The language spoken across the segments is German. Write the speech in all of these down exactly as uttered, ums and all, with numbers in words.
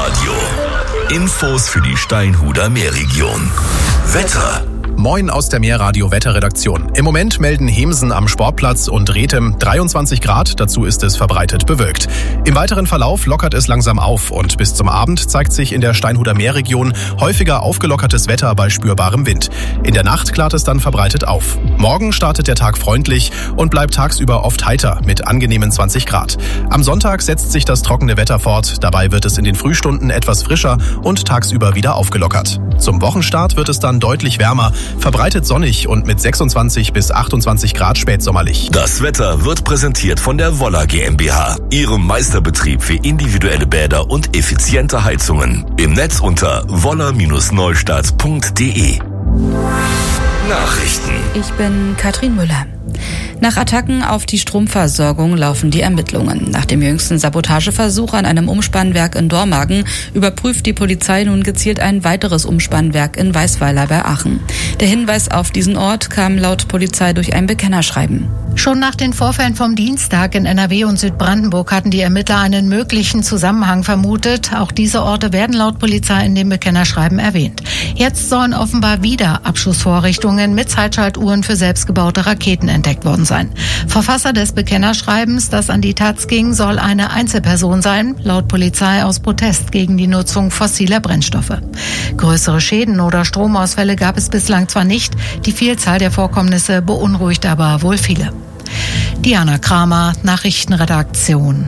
Meerradio. Infos für die Steinhuder Meerregion. Wetter. Moin aus der Meerradio-Wetterredaktion. Im Moment melden Hemsen am Sportplatz und Rethem dreiundzwanzig Grad, dazu ist es verbreitet bewölkt. Im weiteren Verlauf lockert es langsam auf und bis zum Abend zeigt sich in der Steinhuder Meerregion häufiger aufgelockertes Wetter bei spürbarem Wind. In der Nacht klart es dann verbreitet auf. Morgen startet der Tag freundlich und bleibt tagsüber oft heiter mit angenehmen zwanzig Grad. Am Sonntag setzt sich das trockene Wetter fort, dabei wird es in den Frühstunden etwas frischer und tagsüber wieder aufgelockert. Zum Wochenstart wird es dann deutlich wärmer, verbreitet sonnig und mit sechsundzwanzig bis achtundzwanzig Grad spätsommerlich. Das Wetter wird präsentiert von der Woller GmbH, ihrem Meisterbetrieb für individuelle Bäder und effiziente Heizungen. Im Netz unter woller Bindestrich neustadt punkt de. Nachrichten. Ich bin Katrin Müller. Nach Attacken auf die Stromversorgung laufen die Ermittlungen. Nach dem jüngsten Sabotageversuch an einem Umspannwerk in Dormagen überprüft die Polizei nun gezielt ein weiteres Umspannwerk in Weißweiler bei Aachen. Der Hinweis auf diesen Ort kam laut Polizei durch ein Bekennerschreiben. Schon nach den Vorfällen vom Dienstag in N R W und Südbrandenburg hatten die Ermittler einen möglichen Zusammenhang vermutet. Auch diese Orte werden laut Polizei in dem Bekennerschreiben erwähnt. Jetzt sollen offenbar wieder Abschussvorrichtungen mit Zeitschaltuhren für selbstgebaute Raketen entdeckt worden sein. Verfasser des Bekennerschreibens, das an die Taz ging, soll eine Einzelperson sein, laut Polizei aus Protest gegen die Nutzung fossiler Brennstoffe. Größere Schäden oder Stromausfälle gab es bislang zwar nicht, die Vielzahl der Vorkommnisse beunruhigt aber wohl viele. Diana Kramer, Nachrichtenredaktion.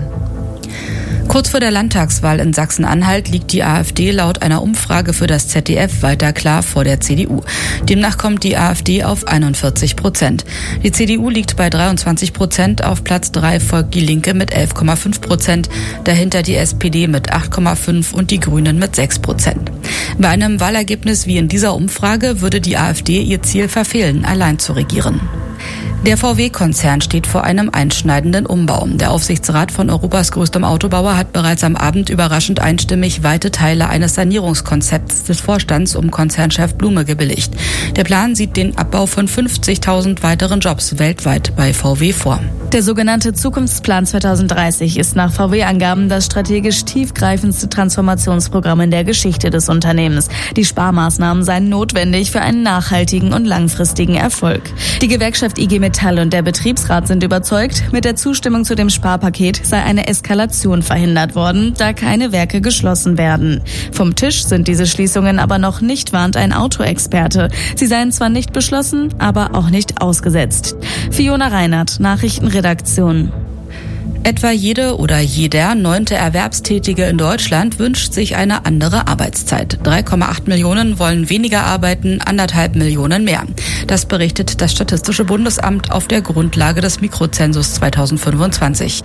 Kurz vor der Landtagswahl in Sachsen-Anhalt liegt die AfD laut einer Umfrage für das Z D F weiter klar vor der C D U. Demnach kommt die AfD auf einundvierzig Prozent. Die C D U liegt bei dreiundzwanzig Prozent, auf Platz drei folgt die Linke mit elf Komma fünf Prozent, dahinter die S P D mit acht Komma fünf und die Grünen mit sechs Prozent. Bei einem Wahlergebnis wie in dieser Umfrage würde die AfD ihr Ziel verfehlen, allein zu regieren. Der V W-Konzern steht vor einem einschneidenden Umbau. Der Aufsichtsrat von Europas größtem Autobauer hat bereits am Abend überraschend einstimmig weite Teile eines Sanierungskonzepts des Vorstands um Konzernchef Blume gebilligt. Der Plan sieht den Abbau von fünfzigtausend weiteren Jobs weltweit bei V W vor. Der sogenannte Zukunftsplan zweitausenddreißig ist nach V W-Angaben das strategisch tiefgreifendste Transformationsprogramm in der Geschichte des Unternehmens. Die Sparmaßnahmen seien notwendig für einen nachhaltigen und langfristigen Erfolg. Die Gewerkschaft I G Metall und der Betriebsrat sind überzeugt, mit der Zustimmung zu dem Sparpaket sei eine Eskalation verhindert worden, da keine Werke geschlossen werden. Vom Tisch sind diese Schließungen aber noch nicht, warnt ein Autoexperte. Sie seien zwar nicht beschlossen, aber auch nicht ausgesetzt. Fiona Reinhardt, Nachrichtenredaktion. Etwa jede oder jeder neunte Erwerbstätige in Deutschland wünscht sich eine andere Arbeitszeit. drei Komma acht Millionen wollen weniger arbeiten, anderthalb Millionen mehr. Das berichtet das Statistische Bundesamt auf der Grundlage des Mikrozensus zweitausendfünfundzwanzig.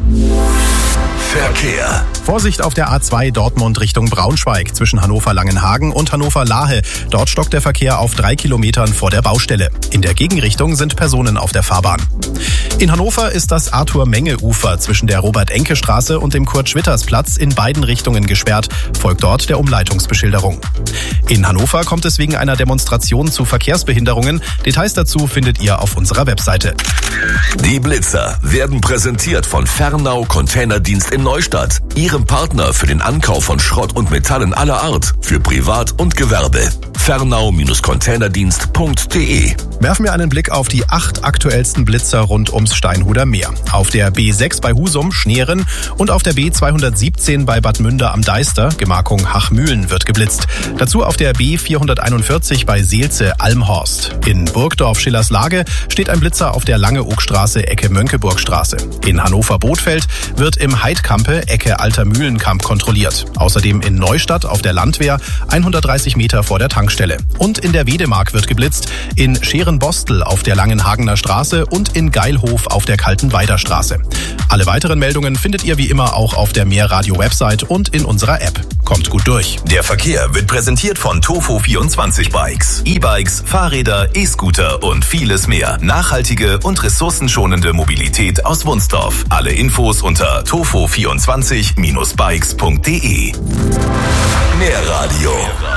Verkehr. Vorsicht auf der A zwei Dortmund Richtung Braunschweig zwischen Hannover-Langenhagen und Hannover-Lahe. Dort stockt der Verkehr auf drei Kilometern vor der Baustelle. In der Gegenrichtung sind Personen auf der Fahrbahn. In Hannover ist das Arthur-Menge-Ufer zwischen der Robert-Enke-Straße und dem Kurt-Schwitters-Platz in beiden Richtungen gesperrt. Folgt dort der Umleitungsbeschilderung. In Hannover kommt es wegen einer Demonstration zu Verkehrsbehinderungen. Details dazu findet ihr auf unserer Webseite. Die Blitzer werden präsentiert von Fernau Containerdienst in Neustadt, ihrem Partner für den Ankauf von Schrott und Metallen aller Art für Privat und Gewerbe. fernau Bindestrich containerdienst punkt de. Werfen wir einen Blick auf die acht aktuellsten Blitzer rund ums Steinhuder Meer. Auf der B sechs bei Husum, Schneeren und auf der B zweihundertsiebzehn bei Bad Münder am Deister, Gemarkung Hachmühlen, wird geblitzt. Dazu auf der B vierhunderteinundvierzig bei Seelze, Almhorst. In Burgdorf Schillerslage steht ein Blitzer auf der Langeoogstraße, Ecke Mönckeburgstraße. In Hannover-Bothfeld wird im Heidkampe, Ecke Alter Mühlenkamp, kontrolliert. Außerdem in Neustadt auf der Landwehr, hundertdreißig Meter vor der Tankstelle. Und in der Wedemark wird geblitzt, in Scherenbostel auf der Langenhagener Straße und in Geilhof auf der Kaltenweider Straße. Alle weiteren Meldungen findet ihr wie immer auch auf der Meerradio-Website und in unserer App. Kommt gut durch. Der Verkehr wird präsentiert von Tofo vierundzwanzig Bikes. E-Bikes, Fahrräder, E-Scooter und vieles mehr. Nachhaltige und ressourcenschonende Mobilität aus Wunsdorf. Alle Infos unter tofo vierundzwanzig Bindestrich bikes punkt de. Meerradio.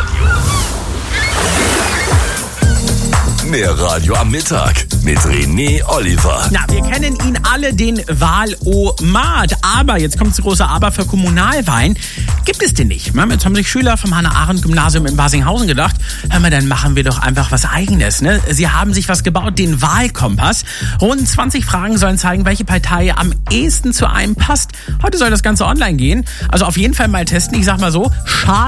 Meerradio am Mittag mit René Oliver. Na, wir kennen ihn alle, den Wahl-O-Mat. Aber, jetzt kommt das große Aber für Kommunalwahlen. gibt es den nicht. Jetzt haben sich Schüler vom Hannah-Arendt-Gymnasium in Barsinghausen gedacht, hör mal, dann machen wir doch einfach was Eigenes. Ne? Sie haben sich was gebaut, den Wahlkompass. Rund zwanzig Fragen sollen zeigen, welche Partei am ehesten zu einem passt. Heute soll das Ganze online gehen. Also auf jeden Fall mal testen. Ich sag mal so, schade.